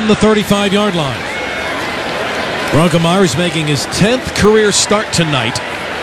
from the 35-yard line. Runkemeyer is making his 10th career start tonight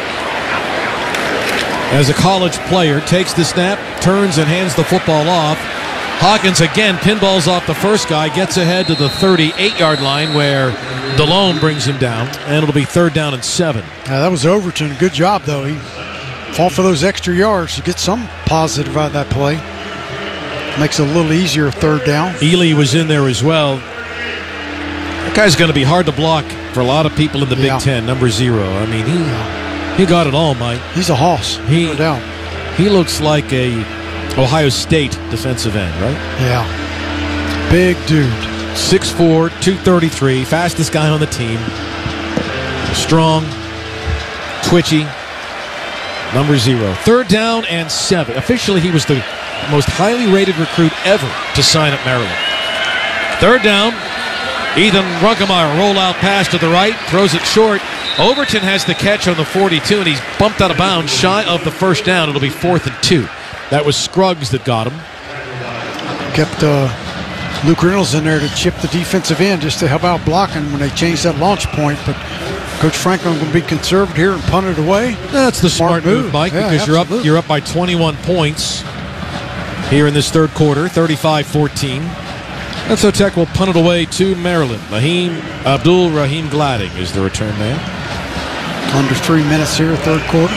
as a college player. Takes the snap, turns and hands the football off. Hawkins again pinballs off the first guy, gets ahead to the 38-yard line where DeLone brings him down, and it'll be 3rd down and 7. That was Overton. Good job, though. He fought for those extra yards to get some positive out of that play. Makes it a little easier 3rd down. Ely was in there as well. That guy's going to be hard to block for a lot of people in the Big Ten, number 0. I mean, he got it all, Mike. He's a hoss, no doubt. He looks like a Ohio State defensive end, right? Yeah. Big dude. 6'4", 233, fastest guy on the team. Strong, twitchy, number 0. 3rd down and 7. Officially, he was the most highly rated recruit ever to sign at Maryland. 3rd down. Ethan Runkemeyer, rollout pass to the right, throws it short. Overton has the catch on the 42, and he's bumped out of bounds shy of the 1st down. It'll be 4th and 2. That was Scruggs that got him. Kept Luke Reynolds in there to chip the defensive end just to help out blocking when they changed that launch point. But Coach Franklin will be conservative here and punt it away. That's the smart move, Mike, because you're up by 21 points here in this 3rd quarter, 35-14. And so Tech will punt it away to Maryland. Abdul Rahim Gladding is the return man. Under 3 minutes here, 3rd quarter.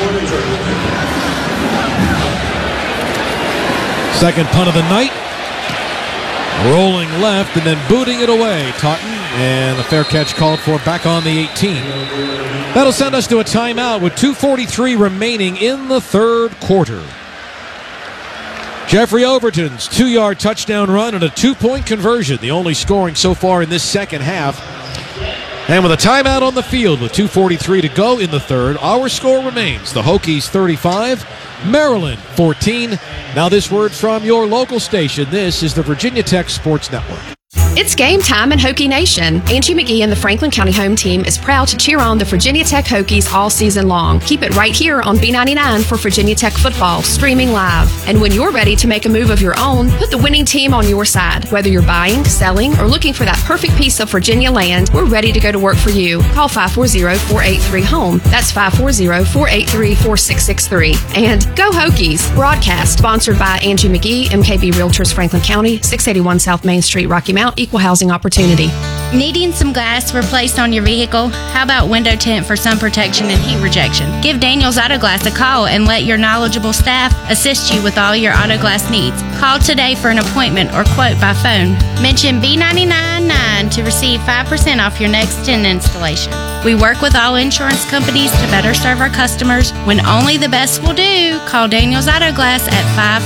2nd punt of the night. Rolling left and then booting it away. Taunton, and a fair catch called for back on the 18. That'll send us to a timeout with 2:43 remaining in the 3rd quarter. Jeffrey Overton's 2-yard touchdown run and a 2-point conversion, the only scoring so far in this 2nd half. And with a timeout on the field with 2:43 to go in the 3rd, our score remains the Hokies 35, Maryland 14. Now this word from your local station. This is the Virginia Tech Sports Network. It's game time in Hokie Nation. Angie McGee and the Franklin County home team is proud to cheer on the Virginia Tech Hokies all season long. Keep it right here on B99 for Virginia Tech football, streaming live. And when you're ready to make a move of your own, put the winning team on your side. Whether you're buying, selling, or looking for that perfect piece of Virginia land, we're ready to go to work for you. Call 540-483-HOME. That's 540-483-4663. And go Hokies. Broadcast sponsored by Angie McGee, MKB Realtors, Franklin County, 681 South Main Street, Rocky Mount. Equal housing opportunity. Needing some glass replaced on your vehicle? How about window tint for sun protection and heat rejection? Give Daniels Auto Glass a call and let your knowledgeable staff assist you with all your auto glass needs. Call today for an appointment or quote by phone. Mention B999 to receive 5% off your next tint installation. We work with all insurance companies to better serve our customers. When only the best will do, call Daniels Auto Glass at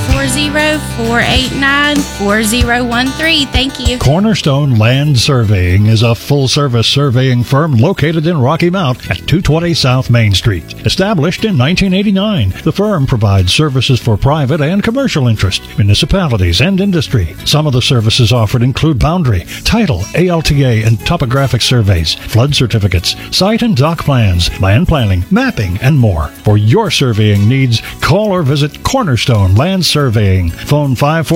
540-489-4013. Thank you. Cornerstone Land Surveying is a full-service surveying firm located in Rocky Mount at 220 South Main Street. Established in 1989, the firm provides services for private and commercial interest, municipalities, and industry. Some of the services offered include boundary, title, ALTA, and topographic surveys, flood certificates, site and dock plans, land planning, mapping, and more. For your surveying needs, call or visit Cornerstone Land Surveying. Phone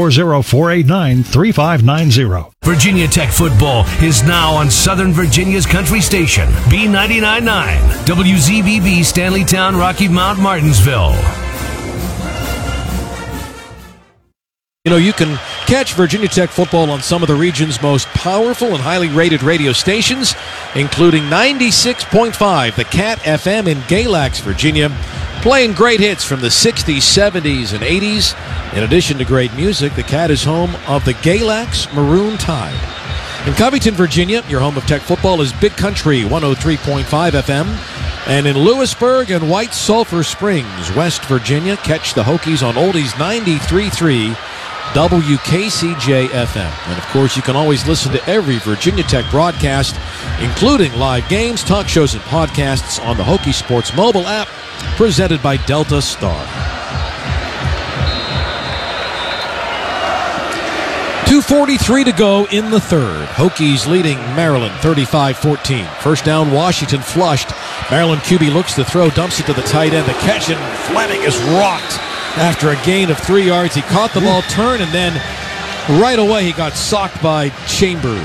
540-489-3590. Virginia Tech football is now on Southern Virginia's country station, B99.9, WZBB Stanleytown, Rocky Mount, Martinsville. You know, you can catch Virginia Tech football on some of the region's most powerful and highly rated radio stations, including 96.5, the Cat FM in Galax, Virginia, playing great hits from the 60s, 70s, and 80s. In addition to great music, the Cat is home of the Galax Maroon Tide. In Covington, Virginia, your home of Tech football is Big Country 103.5 FM. And in Lewisburg and White Sulphur Springs, West Virginia, catch the Hokies on Oldies 93.3 WKCJ FM. And, of course, you can always listen to every Virginia Tech broadcast, including live games, talk shows, and podcasts on the Hokie Sports mobile app presented by Delta Star. 2:43 to go in the 3rd. Hokies leading Maryland 35-14. First down, Washington flushed. Maryland QB looks to throw, dumps it to the tight end. The catch, and Fleming is rocked. After a gain of 3 yards, he caught the ball, turned, and then right away he got socked by Chambers.